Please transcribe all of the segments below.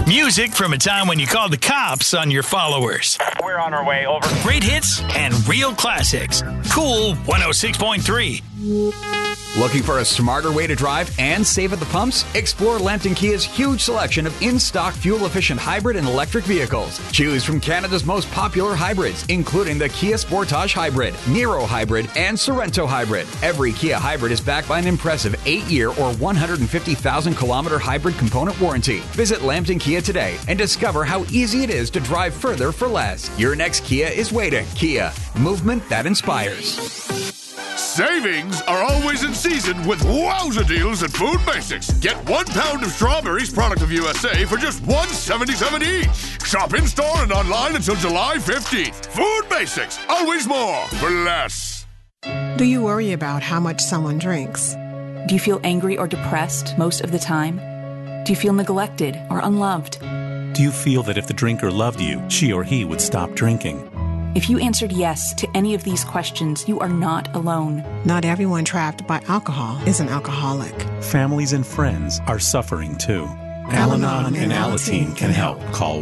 Music from a time when you called the cops on your followers. We're on our way, over. Great hits and real classics. Cool 106.3. Looking for a smarter way to drive and save at the pumps? Explore Lambton Kia's huge selection of in-stock fuel-efficient hybrid and electric vehicles. Choose from Canada's most popular hybrids, including the Kia Sportage Hybrid, Niro Hybrid, and Sorento Hybrid. Every Kia hybrid is backed by an impressive 8-year or 150,000-kilometer hybrid component warranty. Visit Lambton Kia today and discover how easy it is to drive further for less. Your next Kia is waiting. Kia, movement that inspires. Savings are always in season with wowza deals at Food Basics. Get 1 pound of strawberries, product of USA, for just $1.77 each. Shop in-store and online until July 15th. Food Basics, always more for less. Do you worry about how much someone drinks? Do you feel angry or depressed most of the time? Do you feel neglected or unloved? Do you feel that if the drinker loved you, she or he would stop drinking? If you answered yes to any of these questions, you are not alone. Not everyone trapped by alcohol is an alcoholic. Families and friends are suffering too. Al-Anon and Alateen can help. Call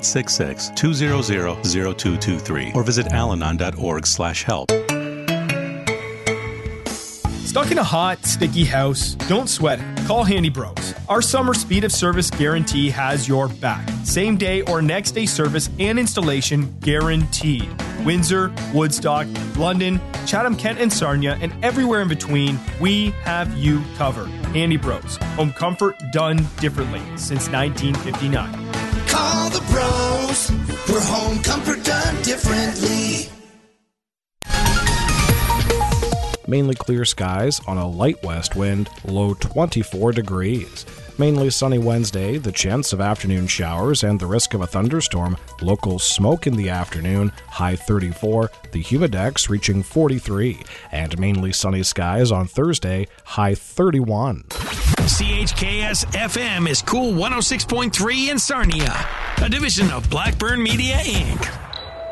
1-866-200-0223 or visit alanon.org/help. Stuck in a hot, sticky house? Don't sweat it. Call Handy Bros. Our summer speed of service guarantee has your back. Same day or next day service and installation guaranteed. Windsor, Woodstock, London, Chatham, Kent, and Sarnia, and everywhere in between, we have you covered. Handy Bros. Home comfort done differently since 1959. Call the Bros for home comfort done differently. Mainly clear skies on a light west wind, low 24 degrees. Mainly sunny Wednesday, the chance of afternoon showers and the risk of a thunderstorm. Local smoke in the afternoon, high 34. The humidex reaching 43. And mainly sunny skies on Thursday, high 31. CHKS FM is Cool 106.3 in Sarnia, a division of Blackburn Media, Inc.